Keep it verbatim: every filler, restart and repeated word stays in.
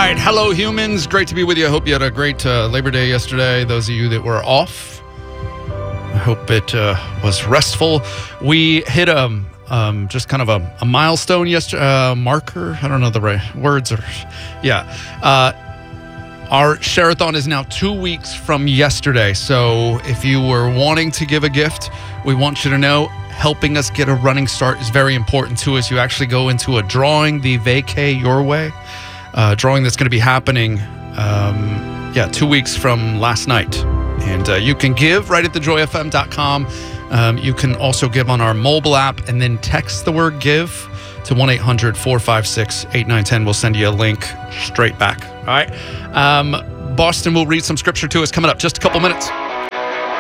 right. Hello, humans. Great to be with you. I hope you had a great uh, Labor Day yesterday. Those of you that were off, I hope it uh, was restful. We hit a, um, just kind of a, a milestone yesterday, uh, marker. I don't know the right words. Or, yeah. Uh, our Share-a-thon is now two weeks from yesterday. So if you were wanting to give a gift, we want you to know helping us get a running start is very important to us. You actually go into a drawing, the Vacay Your Way. Uh, drawing that's going to be happening, um, yeah, two weeks from last night. And uh, you can give right at the joy f m dot com. Um, you can also give on our mobile app and then text the word give to one eight hundred four five six eight nine one zero. We'll send you a link straight back. All right. Um, Boston will read some scripture to us coming up just a couple minutes.